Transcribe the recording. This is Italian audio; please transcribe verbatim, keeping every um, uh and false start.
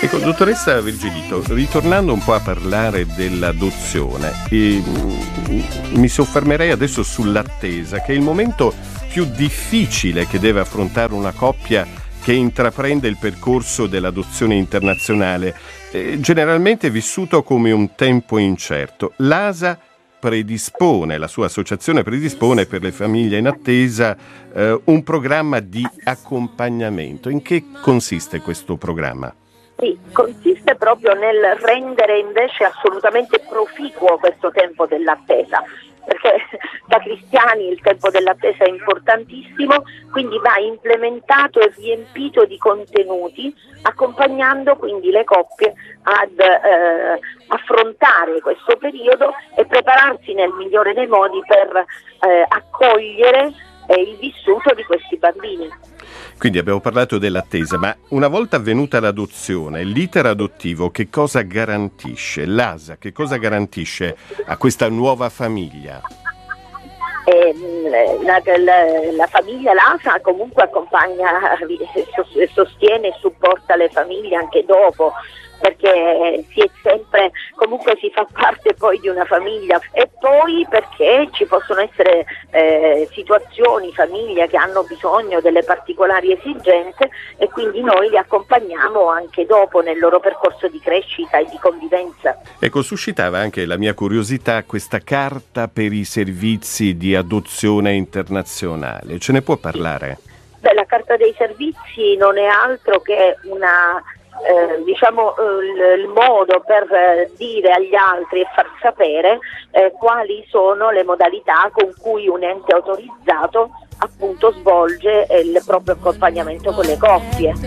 Ecco, dottoressa Virgilito, ritornando un po' a parlare dell'adozione, eh, mi soffermerei adesso sull'attesa, che è il momento più difficile che deve affrontare una coppia che intraprende il percorso dell'adozione internazionale, eh, generalmente vissuto come un tempo incerto. L'A S A predispone, la sua associazione predispone per le famiglie in attesa eh, un programma di accompagnamento. In che consiste questo programma? Sì, consiste proprio nel rendere invece assolutamente proficuo questo tempo dell'attesa, perché da cristiani il tempo dell'attesa è importantissimo, quindi va implementato e riempito di contenuti, accompagnando quindi le coppie ad eh, affrontare questo periodo e prepararsi nel migliore dei modi per eh, accogliere eh, il vissuto di questi bambini. Quindi abbiamo parlato dell'attesa, ma una volta avvenuta l'adozione, l'iter adottivo che cosa garantisce? L'A S A che cosa garantisce a questa nuova famiglia? Eh, la, la, la famiglia, l'A S A comunque accompagna, sostiene e supporta le famiglie anche dopo, perché si è sempre, comunque si fa parte poi di una famiglia, e poi perché ci possono essere eh, situazioni, famiglie che hanno bisogno delle particolari esigenze, e quindi noi li accompagniamo anche dopo nel loro percorso di crescita e di convivenza. Ecco, suscitava anche la mia curiosità questa carta per i servizi di adozione internazionale. Ce ne può parlare? Beh, la carta dei servizi non è altro che una Eh, diciamo eh, il, il modo per eh, dire agli altri e far sapere eh, quali sono le modalità con cui un ente autorizzato appunto svolge eh, il proprio accompagnamento con le coppie.